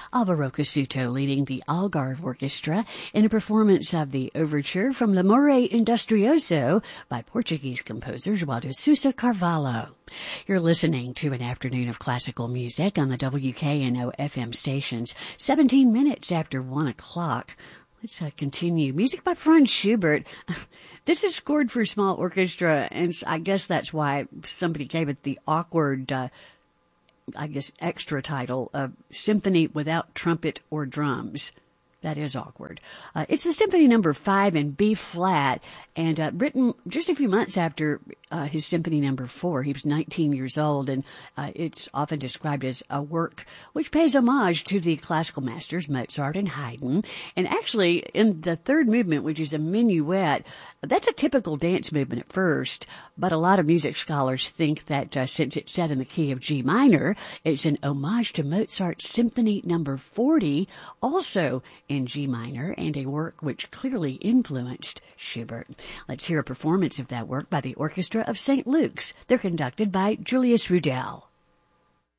Alvaro Cassuto leading the Algarve Orchestra in a performance of the overture from L'Amore Industrioso by Portuguese composer João de Sousa Carvalho. You're listening to an afternoon of classical music on the WKNO FM stations, 17 minutes after 1 o'clock. Let's continue. Music by Franz Schubert. This is scored for small orchestra, and I guess that's why somebody gave it the awkward, extra title of Symphony Without Trumpet or Drums. That is awkward. It's the Symphony Number 5 in B flat, and written just a few months after his Symphony Number 4. He was 19 years old, and it's often described as a work which pays homage to the classical masters Mozart and Haydn. And actually, in the third movement, which is a minuet, that's a typical dance movement at first, but a lot of music scholars think that since it's set in the key of G minor, it's an homage to Mozart's Symphony Number 40, also in G minor, and a work which clearly influenced Schubert. Let's hear a performance of that work by the Orchestra of St. Luke's. They're conducted by Julius Rudel.